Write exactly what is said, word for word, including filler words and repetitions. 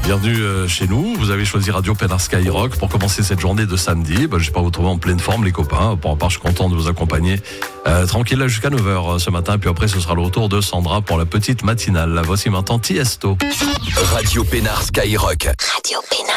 Bienvenue euh, chez nous. Vous avez choisi Radio Pénard Skyrock pour commencer cette journée de samedi. Bah, j'espère vous trouver en pleine forme, les copains. Pour ma part, je suis content de vous accompagner euh, tranquille là jusqu'à neuf heures ce matin. Puis après, ce sera le retour de Sandra pour la petite matinale. Là, voici maintenant Tiesto. Radio Pénard Skyrock. Radio Pénard.